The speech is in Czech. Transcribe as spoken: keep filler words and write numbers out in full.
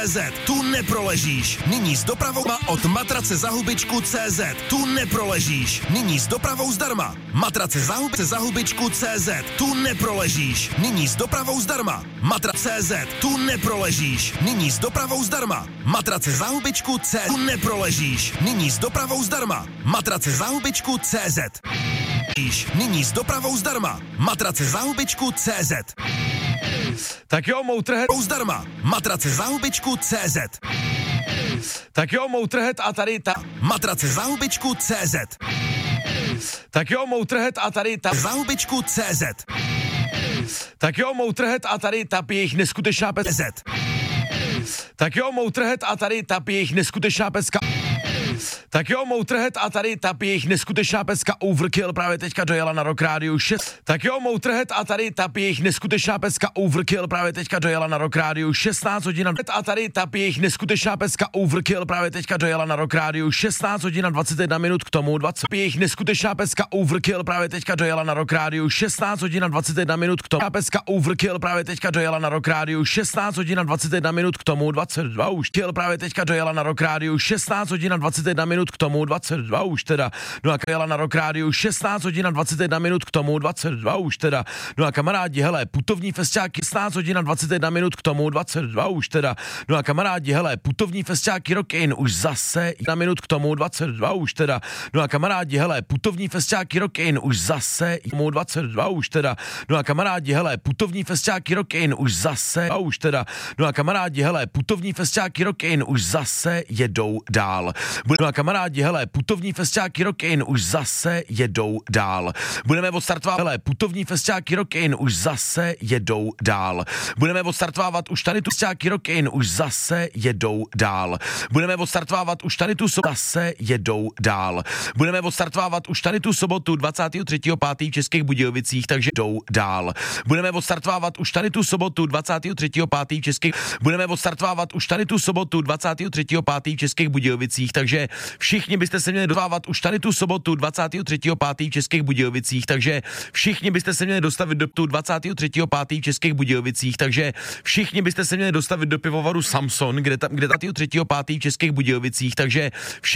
cé zet. Tu neproležíš. Nyní s dopravou od matrace za hubičku cé zet. Tu neproležíš. Nyní s dopravou zdarma. Matrace za hubičku za hubičku cé zet. Tu neproležíš. Nyní s dopravou zdarma. Matrace cé zet. Tu neproležíš. Nyní s dopravou zdarma. Matrace za hubičku C. Tu neproležíš. Nyní s dopravou zdarma. Matrace za hubičku cé zet. Nyní s dopravou zdarma. Matrace za hubičku cé zet. Tak jo, Motorhead zdarma. Matrace za hubičku cé zet. Tak jo, Motorhead a tady ta Matrace za hubičku cé zet. Tak jo, Motorhead a tady ta Za hubičku cé zet. Tak jo, Motorhead a tady ta jejich neskutečná pecka. Z. Tak jo, Motorhead a tady ta jejich neskutečná pecka. Tak jo, Motorhead a tady ta jejich neskutečná pecka Overkill právě teďka dojela na Rock Radio šest. Tak jo, Motorhead a tady ta jejich neskutečná pecka Overkill právě teďka dojela na Rock Radio šestnáct hodin a tady ta jejich neskutečná pecka Overkill právě teďka dojela na Rock Radio šestnáct hodin a dvacet jedna minut k tomu dvacet. Jejich neskutečná pecka Overkill právě teďka dojela na Rock Radio šestnáct hodin a dvacet jedna minut k tomu. Pecka Overkill právě teďka dojela na Rock Radio šestnáct hodin a dvacet jedna minut k tomu dvacet dva už. Kill právě teďka dojela na Rock Radio šestnáct hodin a dvacet jedna minut k tomu dvacet dva už teda. No a jela na Rock Radio šestnáct hodin a dvacet jedna minut k tomu dvacet dva už teda. No a kamarádi, hele, putovní festiáky šestnáct hodin a dvacet jedna minut k tomu dvacet dva už teda. No a kamarádi, hele, putovní festiáky Rock In už zase jedna minut k tomu dvacet dva už teda. No a kamarádi, hele, putovní festiáky Rock In už zase tomu dvacet dva už teda. No a kamarádi, hele, putovní festiáky Rock In už zase a už teda. No a kamarádi, hele, putovní festiáky Rock In už zase jedou dál. No a kamarádi, hele, putovní festiáky Rock In už zase jedou dál. Budeme odstartovat, hele, putovní festiáky Rock In už zase jedou dál. Budeme odstartovávat už tady tu festiáky Rock In už zase jedou dál. Budeme odstartovávat už tady tu sobotu zase jedou dál. Budeme odstartovávat už tady tu sobotu dvacátého třetího pátého v Českých Budějovicích, takže jdou dál. Budeme odstartovávat už tady tu sobotu dvacátého třetího pátého v Českých Budeme odstartovávat už tady tu sobotu dvacátého třetího pátého v Českých Budějovicích, takže všichni byste se měli dostávat už tady tu sobotu dvacátého třetího pátého v Českých Budějovicích, takže všichni byste se měli dostavit do tu dvacátého třetího pátého v Českých Budějovicích, takže všichni byste se měli dostavit do pivovaru Samson, kde tam kde dvacátého třetího pátého v Českých Budějovicích, takže všichni